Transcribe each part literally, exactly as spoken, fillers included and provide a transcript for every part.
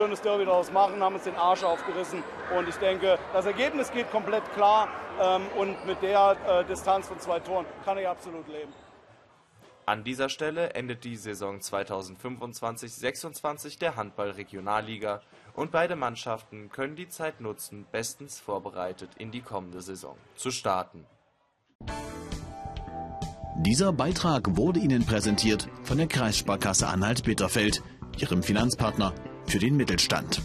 schönes Derby daraus machen, haben uns den Arsch aufgerissen und ich denke, das Ergebnis geht komplett klar ähm, und mit der äh, Distanz von zwei Toren kann ich absolut leben. An dieser Stelle endet die Saison zweitausendfünfundzwanzig sechsundzwanzig der Handball-Regionalliga und beide Mannschaften können die Zeit nutzen, bestens vorbereitet in die kommende Saison zu starten. Dieser Beitrag wurde Ihnen präsentiert von der Kreissparkasse Anhalt-Bitterfeld, Ihrem Finanzpartner für den Mittelstand.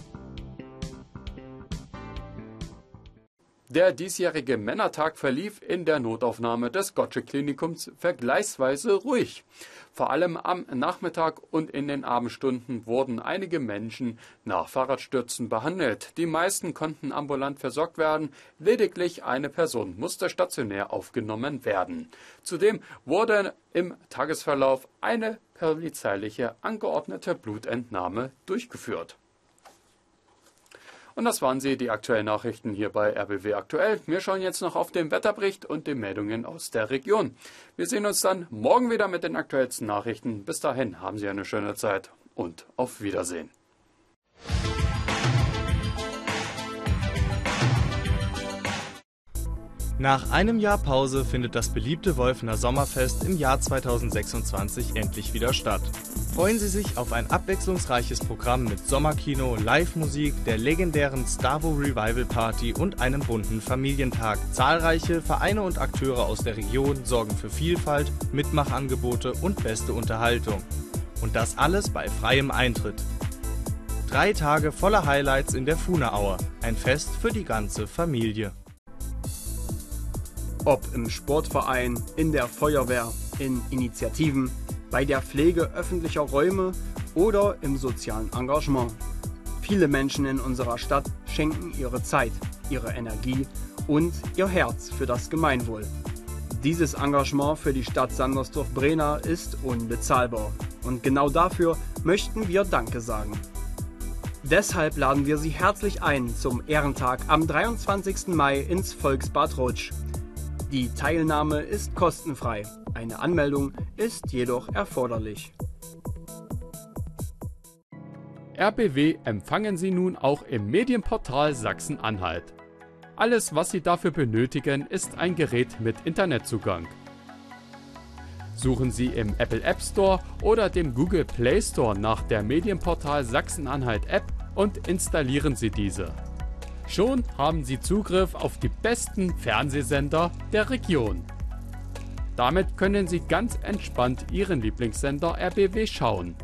Der diesjährige Männertag verlief in der Notaufnahme des Gottsched-Klinikums vergleichsweise ruhig. Vor allem am Nachmittag und in den Abendstunden wurden einige Menschen nach Fahrradstürzen behandelt. Die meisten konnten ambulant versorgt werden, lediglich eine Person musste stationär aufgenommen werden. Zudem wurde im Tagesverlauf eine polizeiliche angeordnete Blutentnahme durchgeführt. Und das waren sie, die aktuellen Nachrichten hier bei R B W Aktuell. Wir schauen jetzt noch auf den Wetterbericht und die Meldungen aus der Region. Wir sehen uns dann morgen wieder mit den aktuellsten Nachrichten. Bis dahin haben Sie eine schöne Zeit und auf Wiedersehen. Nach einem Jahr Pause findet das beliebte Wolfener Sommerfest im Jahr zweitausendsechsundzwanzig endlich wieder statt. Freuen Sie sich auf ein abwechslungsreiches Programm mit Sommerkino, Live-Musik, der legendären Stavo Revival Party und einem bunten Familientag. Zahlreiche Vereine und Akteure aus der Region sorgen für Vielfalt, Mitmachangebote und beste Unterhaltung. Und das alles bei freiem Eintritt. Drei Tage voller Highlights in der Fuhneaue. Ein Fest für die ganze Familie. Ob im Sportverein, in der Feuerwehr, in Initiativen, bei der Pflege öffentlicher Räume oder im sozialen Engagement. Viele Menschen in unserer Stadt schenken ihre Zeit, ihre Energie und ihr Herz für das Gemeinwohl. Dieses Engagement für die Stadt Sandersdorf-Brena ist unbezahlbar und genau dafür möchten wir Danke sagen. Deshalb laden wir Sie herzlich ein zum Ehrentag am dreiundzwanzigsten Mai ins Volksbad Rutsch. Die Teilnahme ist kostenfrei, eine Anmeldung ist jedoch erforderlich. R B W empfangen Sie nun auch im Medienportal Sachsen-Anhalt. Alles, was Sie dafür benötigen, ist ein Gerät mit Internetzugang. Suchen Sie im Apple App Store oder dem Google Play Store nach der Medienportal Sachsen-Anhalt App und installieren Sie diese. Schon haben Sie Zugriff auf die besten Fernsehsender der Region. Damit können Sie ganz entspannt Ihren Lieblingssender R B W schauen.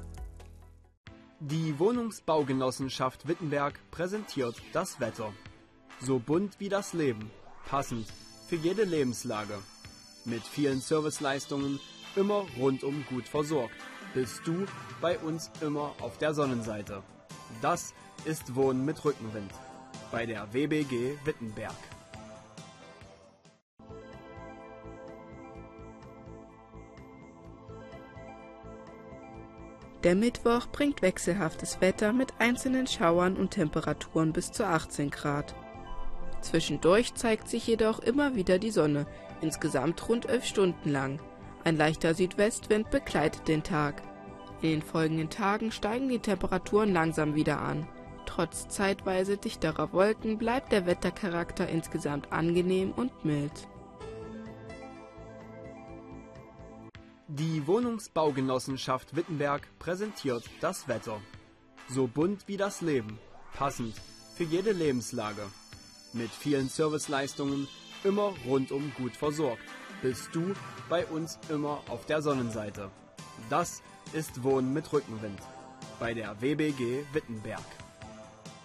Die Wohnungsbaugenossenschaft Wittenberg präsentiert das Wetter. So bunt wie das Leben, passend für jede Lebenslage. Mit vielen Serviceleistungen, immer rundum gut versorgt. Bist du bei uns immer auf der Sonnenseite. Das ist Wohnen mit Rückenwind. Bei der W B G Wittenberg. Der Mittwoch bringt wechselhaftes Wetter mit einzelnen Schauern und Temperaturen bis zu achtzehn Grad. Zwischendurch zeigt sich jedoch immer wieder die Sonne, insgesamt rund elf Stunden lang. Ein leichter Südwestwind begleitet den Tag. In den folgenden Tagen steigen die Temperaturen langsam wieder an. Trotz zeitweise dichterer Wolken bleibt der Wettercharakter insgesamt angenehm und mild. Die Wohnungsbaugenossenschaft Wittenberg präsentiert das Wetter. So bunt wie das Leben, passend für jede Lebenslage. Mit vielen Serviceleistungen, immer rundum gut versorgt. Bist du bei uns immer auf der Sonnenseite. Das ist Wohnen mit Rückenwind. Bei der W B G Wittenberg.